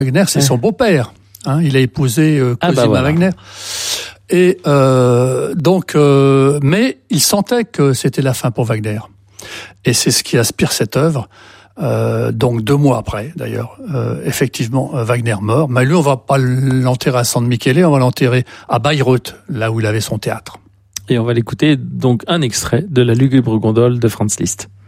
Wagner, c'est son beau-père. Il a épousé Cosima voilà. Wagner. Et mais il sentait que c'était la fin pour Wagner. Et c'est ce qui inspire cette œuvre. Donc 2 mois après, d'ailleurs, effectivement, Wagner meurt. Mais lui, on va pas l'enterrer à San Michele, on va l'enterrer à Bayreuth, là où il avait son théâtre. Et on va l'écouter, donc un extrait de La lugubre gondole de Franz Liszt.